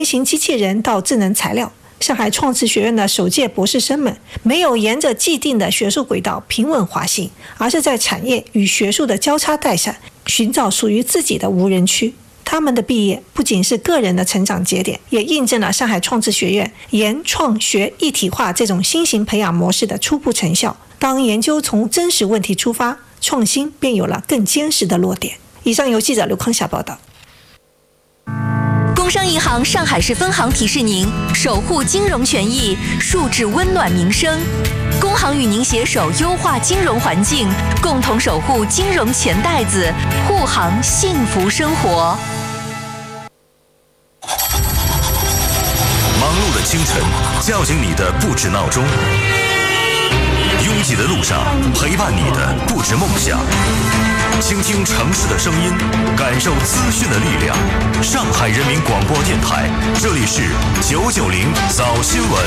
型机器人到智能材料，上海创智学院的首届博士生们没有沿着既定的学术轨道平稳滑行，而是在产业与学术的交叉带上寻找属于自己的无人区。他们的毕业不仅是个人的成长节点，也印证了上海创智学院研创学一体化这种新型培养模式的初步成效。当研究从真实问题出发，创新便有了更坚实的落点。以上由记者刘康霞报道。 工商银行上海市分行提示您：守护金融权益，树质温暖民生。工行与您携手优化金融环境，共同守护金融钱袋子，护航幸福生活。 忙碌的清晨，叫醒你的不止闹钟；拥挤的路上，陪伴你的不止梦想。倾听城市的声音，感受资讯的力量。上海人民广播电台，这里是990早新闻。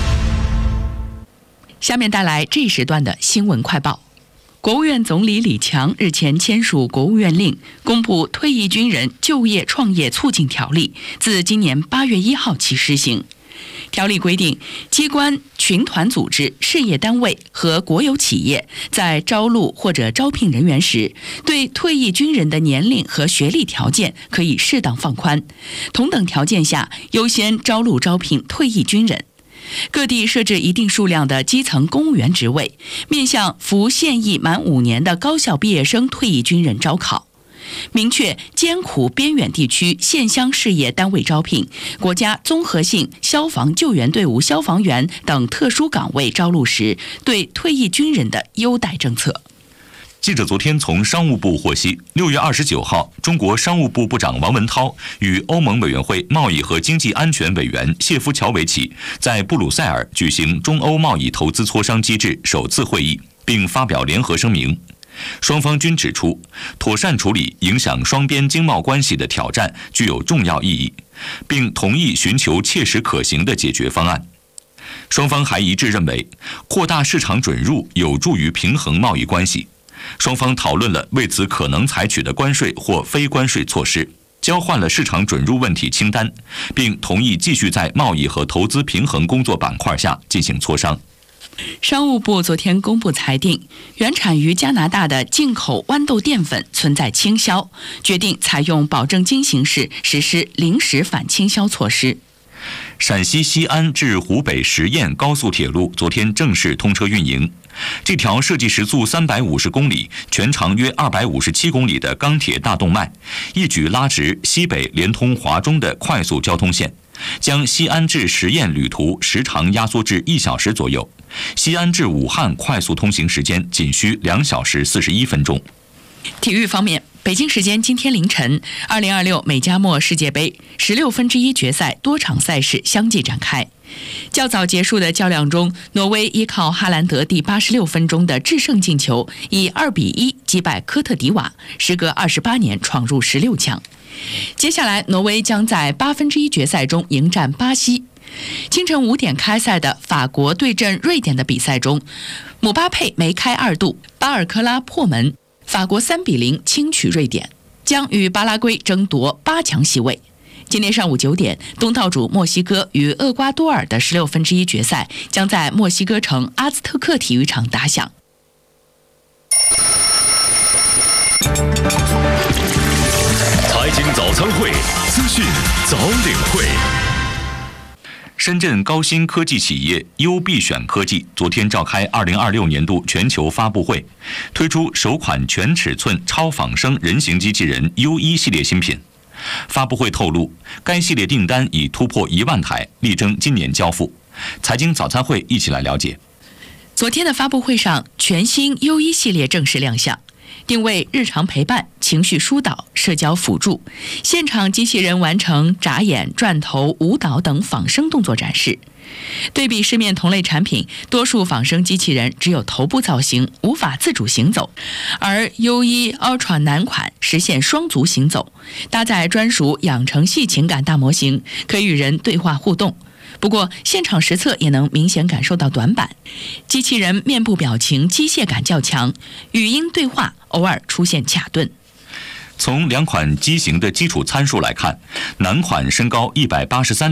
下面带来这一时段的新闻快报。国务院总理李强日前签署国务院令，公布《退役军人就业创业促进条例》，自今年8月1号起施行。条例规定，机关、群团组织、事业单位和国有企业在招录或者招聘人员时，对退役军人的年龄和学历条件可以适当放宽，同等条件下优先招录招聘退役军人。各地设置一定数量的基层公务员职位，面向服现役满5年的高校毕业生退役军人招考。明确艰苦边远地区县乡事业单位招聘、国家综合性消防救援队伍消防员等特殊岗位招录时，对退役军人的优待政策。 记者昨天从商务部获悉，6月29号，中国商务部部长王文涛与欧盟委员会贸易和经济安全委员谢夫乔维奇在布鲁塞尔举行中欧贸易投资磋商机制首次会议，并发表联合声明。双方均指出，妥善处理影响双边经贸关系的挑战具有重要意义，并同意寻求切实可行的解决方案。双方还一致认为，扩大市场准入有助于平衡贸易关系。双方讨论了为此可能采取的关税或非关税措施，交换了市场准入问题清单，并同意继续在贸易和投资平衡工作板块下进行磋商。 商务部昨天公布裁定，原产于加拿大的进口豌豆淀粉存在倾销，决定采用保证金形式实施临时反倾销措施。 陕西西安至湖北十堰高速铁路昨天正式通车运营。这条设计时速350公里、全长约257公里的钢铁大动脉，一举拉直西北连通华中的快速交通线，将西安至十堰旅途时长压缩至1小时左右，西安至武汉快速通行时间仅需2小时41分钟。 体育方面，北京时间今天凌晨，2026美加墨世界杯16分之一决赛多场赛事相继展开。较早结束的较量中，挪威依靠哈兰德第86分钟的制胜进球，以2比1击败科特迪瓦，时隔28年闯入16强。接下来，挪威将在8分之一决赛中迎战巴西。清晨5点开赛的法国对阵瑞典的比赛中，姆巴佩梅开2度，巴尔科拉破门，法国3比0轻取瑞典，将与巴拉圭争夺8强席位。今天上午9点，东道主墨西哥与厄瓜多尔的16分之一决赛将在墨西哥城阿兹特克体育场打响。 财经早餐会，资讯早领会。深圳高新科技企业优必选科技昨天召开2026年度全球发布会，推出首款全尺寸超仿生人形机器人 U1 系列新品。发布会透露，该系列订单已突破1万台，力争今年交付。财经早餐会一起来了解。 昨天的发布会上，全新 U1 系列正式亮相，定位日常陪伴、情绪疏导、社交辅助。现场机器人完成眨眼、转头、舞蹈等仿生动作展示。对比市面同类产品，多数仿生机器人只有头部造型，无法自主行走，而 U1 Ultra 男款实现双足行走，搭载专属养成系情感大模型，可与人对话互动。不过现场实测也能明显感受到短板，机器人面部表情机械感较强，语音对话偶尔出现卡顿。 从两款机型的基础参数来看，男款身高183